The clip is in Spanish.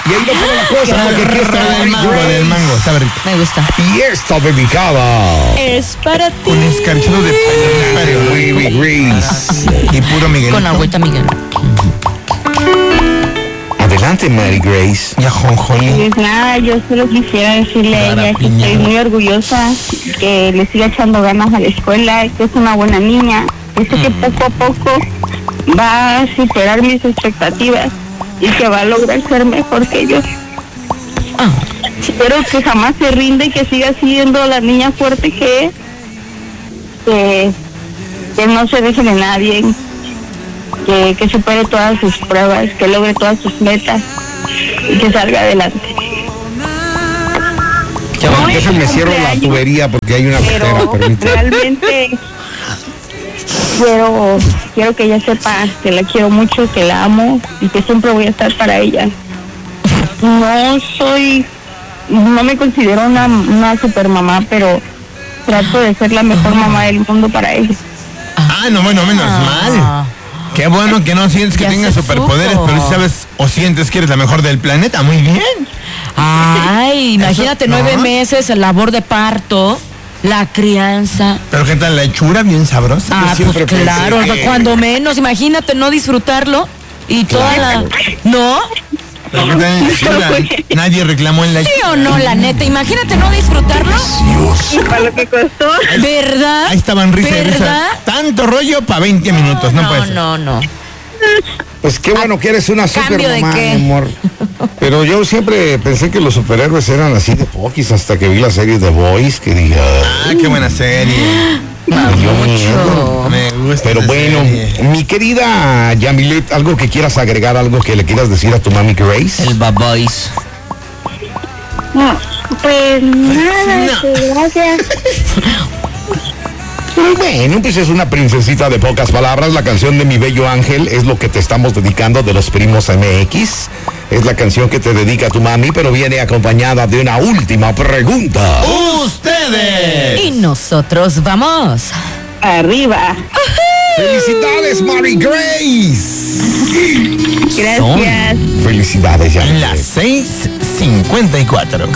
Y ahí no fue la cosa, porque aquí está del mango, está rico. Me gusta. Y está dedicada Es para ti. Con escarchado de Baby Grace. y puro Miguel. Con agüita Miguel. Adelante, Mary Grace. Y ajonjolí. Pues nada, yo solo quisiera decirle a ella que estoy muy orgullosa, que le siga echando ganas a la escuela, que es una buena niña, que sé que poco a poco va a superar mis expectativas y que va a lograr ser mejor que yo. Espero que jamás se rinde y que siga siendo la niña fuerte que es, que no se deje de nadie, que supere todas sus pruebas, que logre todas sus metas y que salga adelante. Déjenme cierro la tubería porque hay una gotera, permítame. Realmente quiero que ella sepa que la quiero mucho, que la amo y que siempre voy a estar para ella. No me considero una super mamá, pero trato de ser la mejor mamá del mundo para ella. No, bueno, menos mal. Qué bueno que no sientes que tengas superpoderes, pero si sabes o sientes que eres la mejor del planeta, muy bien. Ay, imagínate, 9 meses, el labor de parto, la crianza. Pero qué tal la hechura, bien sabrosa. Pues claro, cuando menos, imagínate no disfrutarlo y toda la... ¿No? Pero qué tal la hechura, nadie reclamó en la hechura. ¿Sí o no, la neta? Imagínate no disfrutarlo. Y para lo que costó. ¿Verdad? Ahí estaban risa y risa. ¿Verdad? Tanto rollo para 20 minutos, no puede ser. No. Pues qué bueno que eres una super ¿Cambio de mamá, qué? mi amor. Pero yo siempre pensé que los superhéroes eran así de poquis hasta que vi la serie The Boys, que dije... Qué buena serie. Mucho. Me gusta. Pero esa bueno, serie. mi querida Yamilet, algo que quieras agregar, algo que le quieras decir a tu mami Grace. El Babois. No, pues nada, gracias. Bueno, pues es una princesita de pocas palabras. La canción de Mi Bello Ángel es lo que te estamos dedicando de los Primos MX. Es la canción que te dedica tu mami, pero viene acompañada de una última pregunta. ¡Ustedes! Y nosotros vamos. Arriba. ¡Felicidades, Mary Grace! Gracias. Felicidades, En Yamilet. las 6:54.